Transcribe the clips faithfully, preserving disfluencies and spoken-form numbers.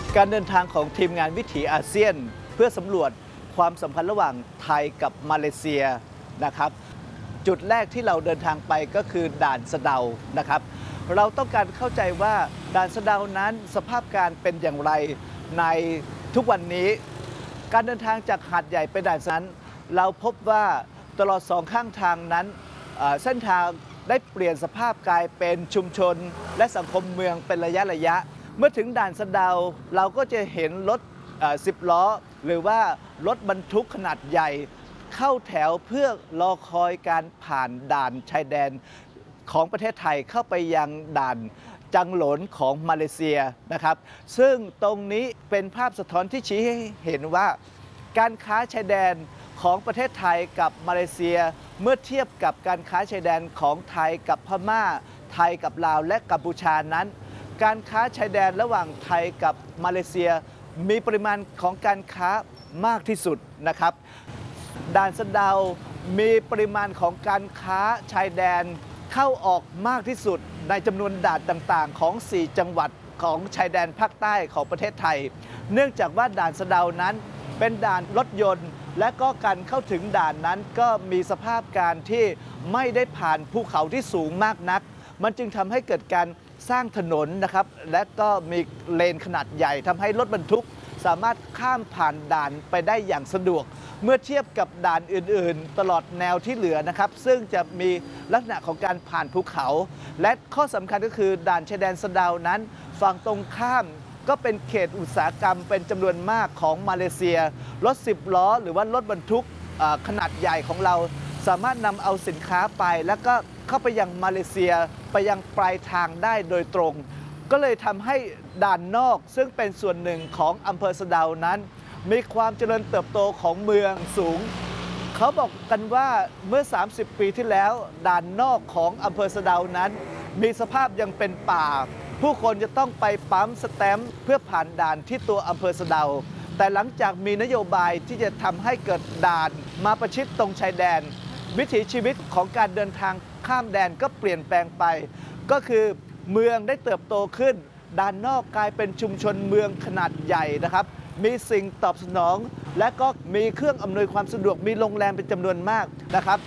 การเดินทางของทีมงานวิถีอาเซียนเพื่อสำรวจความสัมพันธ์ระหว่างไทยกับมาเลเซียนะครับจุดแรกที่เราเดินทางไปก็คือด่านสะเดานะครับเราต้องการเข้าใจว่าด่านสะเดานั้นสภาพการเป็นอย่างไรในทุกวันนี้การเดินทางจากหาดใหญ่ไปด่านนั้นเราพบว่าตลอดสองข้างทางนั้นเส้นทางได้เปลี่ยนสภาพกลายเป็นชุมชนและสังคมเมืองเป็นระยะระยะเมื่อถึงด่านสะเดาเราก็จะเห็นรถสิบล้อหรือว่ารถบรรทุกขนาดใหญ่เข้าแถวเพื่อรอคอยการผ่านด่านชายแดนของประเทศไทยเข้าไปยังด่านจังหลนของมาเลเซียนะครับซึ่งตรงนี้เป็นภาพสะท้อนที่ชี้ให้เห็นว่าการค้าชายแดนของประเทศไทยกับมาเลเซียเมื่อเทียบกับการค้าชายแดนของไทยกับพม่าไทยกับลาวและกัมพูชานั้นการค้าชายแดนระหว่างไทยกับมาเลเซียมีปริมาณของการค้ามากที่สุดนะครับด่านสะเดามีปริมาณของการค้าชายแดนเข้าออกมากที่สุดในจำนวนด่านต่างๆของสี่จังหวัดของชายแดนภาคใต้ของประเทศไทยเนื่องจากว่าด่านสะเดานั้นเป็นด่านรถยนต์และก็การเข้าถึงด่านนั้นก็มีสภาพการที่ไม่ได้ผ่านภูเขาที่สูงมากนักมันจึงทำให้เกิดการสร้างถนนนะครับและก็มีเลนขนาดใหญ่ทำให้รถบรรทุกสามารถข้ามผ่านด่านไปได้อย่างสะดวกเมื่อเทียบกับด่านอื่นๆตลอดแนวที่เหลือนะครับซึ่งจะมีลักษณะของการผ่านภูเขาและข้อสำคัญก็คือด่านชายแดนสะเดานั้นฝั่งตรงข้ามก็เป็นเขตอุตสาหกรรมเป็นจำนวนมากของมาเลเซียรถสิบล้อหรือว่ารถบรรทุกขนาดใหญ่ของเราสามารถนำเอาสินค้าไปแล้วก็เข้าไปยังมาเลเซียไปยังปลายทางได้โดยตรงก็เลยทำให้ด่านนอกซึ่งเป็นส่วนหนึ่งของอำเภอสะเดานั้นมีความเจริญเติบโตของเมืองสูงเขาบอกกันว่าเมื่อสามสิบปีที่แล้วด่านนอกของอำเภอสะเดานั้นมีสภาพยังเป็นป่าผู้คนจะต้องไปปั๊มสแตมป์เพื่อผ่านด่านที่ตัวอำเภอสะเดาแต่หลังจากมีนโยบายที่จะทำให้เกิดด่านมาประชิดตรงชายแดนวิถีชีวิตของการเดินทางข้ามแดนก็เปลี่ยนแปลงไปก็คือเมืองได้เติบโตขึ้นด่านนอกกลายเป็นชุมชนเมืองขนาดใหญ่นะครับมีสิ่งตอบสนองและก็มีเครื่องอำนวยความสะดวกมีโรงแรมเป็นจำนวนมากนะครับ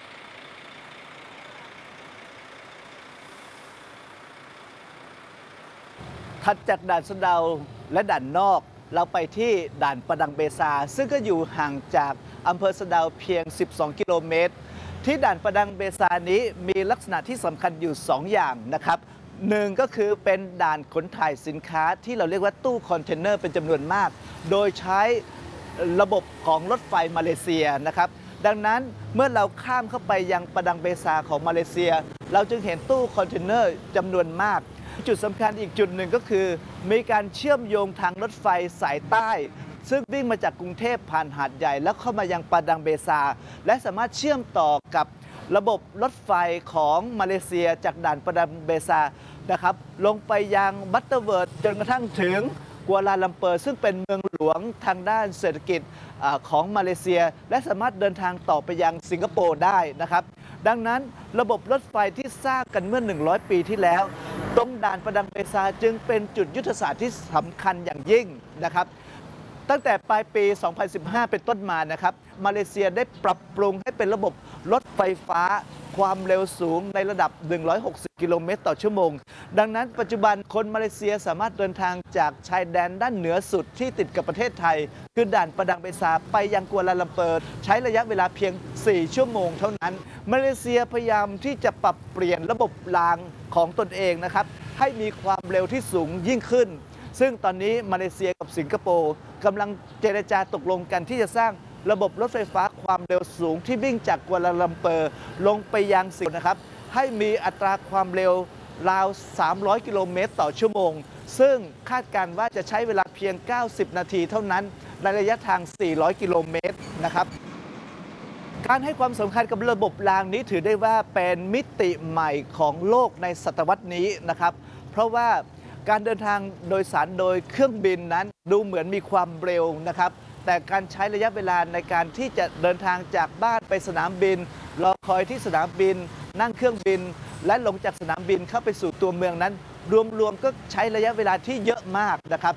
ถัดจากด่านสะเดาและด่านนอกเราไปที่ด่านประดังเบซาซึ่งก็อยู่ห่างจากอำเภอสะเดาเพียงสิบสองกิโลเมตรที่ด่านประดังเบซานี้มีลักษณะที่สำคัญอยู่สองอย่างนะครับหนึ่งก็คือเป็นด่านขนถ่ายสินค้าที่เราเรียกว่าตู้คอนเทนเนอร์เป็นจำนวนมากโดยใช้ระบบของรถไฟมาเลเซียนะครับดังนั้นเมื่อเราข้ามเข้าไปยังประดังเบซาของมาเลเซียเราจึงเห็นตู้คอนเทนเนอร์จำนวนมากจุดสำคัญอีกจุดหนึ่งก็คือมีการเชื่อมโยงทางรถไฟสายใต้ซึ่งวิ่งมาจากกรุงเทพผ่านหาดใหญ่แล้วเข้ามายังประดังเบซาและสามารถเชื่อมต่อกับระบบรถไฟของมาเลเซียจากด่านประดังเบซานะครับลงไปยังบัตเตอร์เวิร์ดจนกระทั่งถึงกัวลาลัมเปอร์ซึ่งเป็นเมืองหลวงทางด้านเศรษฐกิจของมาเลเซียและสามารถเดินทางต่อไปยังสิงคโปร์ได้นะครับดังนั้นระบบรถไฟที่สร้างกันเมื่อหนึ่งร้อยปีที่แล้วตรงด่านประดังเบซาจึงเป็นจุดยุทธศาสตร์ที่สำคัญอย่างยิ่งนะครับตั้งแต่ปลายปี สองพันสิบห้า เป็นต้นมานะครับมาเลเซียได้ปรับปรุงให้เป็นระบบรถไฟฟ้าความเร็วสูงในระดับหนึ่งร้อยหกสิบกิโลเมตรต่อชั่วโมงดังนั้นปัจจุบันคนมาเลเซียสามารถเดินทางจากชายแดนด้านเหนือสุดที่ติดกับประเทศไทยคือด่านประดังเบซาไปยังกัวลาลัมเปอร์ใช้ระยะเวลาเพียงสี่ชั่วโมงเท่านั้นมาเลเซียพยายามที่จะปรับเปลี่ยนระบบรางของตนเองนะครับให้มีความเร็วที่สูงยิ่งขึ้นซึ่งตอนนี้มาเลเซียกับสิงคโปร์กำลังเจรจาตกลงกันที่จะสร้างระบบรถไฟฟ้าความเร็วสูงที่วิ่งจากกัวลาลัมเปอร์ลงไปยังสิงคโปร์นะครับให้มีอัตราความเร็วราวสามร้อยกิโลเมตรต่อชั่วโมงซึ่งคาดการณ์ว่าจะใช้เวลาเพียงเก้าสิบนาทีเท่านั้นในระยะทางสี่ร้อยกิโลเมตรนะครับการให้ความสำคัญกับระบบรางนี้ถือได้ว่าเป็นมิติใหม่ของโลกในศตวรรษนี้นะครับเพราะว่าการเดินทางโดยสารโดยเครื่องบินนั้นดูเหมือนมีความเร็วนะครับแต่การใช้ระยะเวลาในการที่จะเดินทางจากบ้านไปสนามบินรอคอยที่สนามบินนั่งเครื่องบินและลงจากสนามบินเข้าไปสู่ตัวเมืองนั้นรวมๆก็ใช้ระยะเวลาที่เยอะมากนะครับ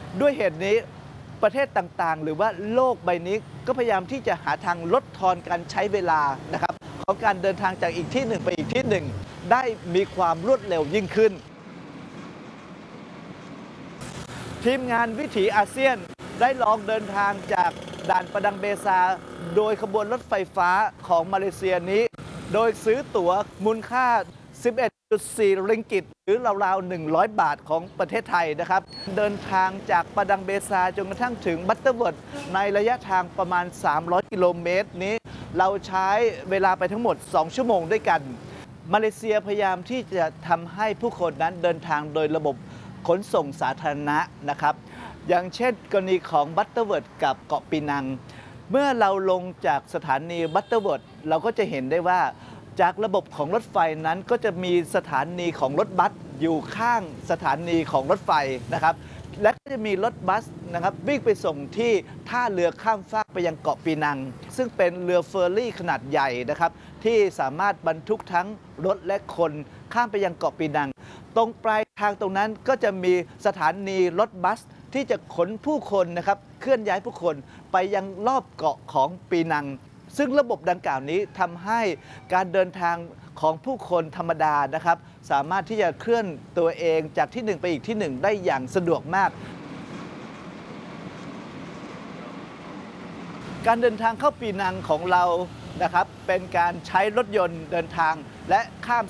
ด้วยเหตุนี้ประเทศต่างๆ หรือว่าโลกใบนี้ก็พยายามที่จะหาทางลดทอนการใช้เวลานะครับของการเดินทางจากอีกที่หนึ่งไปอีกที่หนึ่งได้มีความรวดเร็วยิ่งขึ้น ทีมงานวิถีอาเซียนได้ลองเดินทางจากด่านประดังเบซาโดยขบวนรถไฟฟ้าของมาเลเซียนี้ โดยซื้อตั๋วมูลค่า สิบเอ็ดจุดสี่ ริงกิตหรือราวๆหนึ่งร้อย บาทของประเทศไทยนะครับ เดินทางจากประดังเบซาจนกระทั่งถึงบัตเตอร์เวิร์ดในระยะทางประมาณ สามร้อย กิโลเมตรนี้ เราใช้เวลาไปทั้งหมด สอง ชั่วโมงด้วยกัน มาเลเซียพยายามที่จะทำให้ผู้คนนั้นเดินทางโดยระบบขนส่งสาธารณะนะครับ อย่างเช่นกรณีของบัตเตอร์เวิร์ดกับเกาะปีนัง เมื่อเราลงจากสถานีบัตเตอร์เวิร์ดเราก็จะเห็นได้ว่าจากระบบของรถไฟนั้นก็จะมีสถานีของรถบัสอยู่ข้างสถานีของรถไฟนะครับ และก็จะมีรถบัสนะครับวิ่งไปส่งที่ท่าเรือข้ามฟากไปยังเกาะปีนัง ซึ่งเป็นเรือเฟอร์รี่ขนาดใหญ่นะครับที่สามารถบรรทุกทั้งรถและคนข้ามไปยังเกาะปีนัง ตรงปลายทางตรงนั้นก็จะมีสถานีรถบัสที่จะขนผู้คนนะครับเคลื่อนย้ายผู้คนไปยังรอบเกาะของปีนัง ซึ่งระบบดังกล่าวนี้ทำให้การเดินทางของผู้คนธรรมดานะครับสามารถที่จะเคลื่อนตัวเองจากที่หนึ่งไปอีกที่หนึ่งได้อย่างสะดวกมาก การเดินทางเข้าปีนังของเรานะครับเป็นการใช้รถยนต์เดินทางและข้าม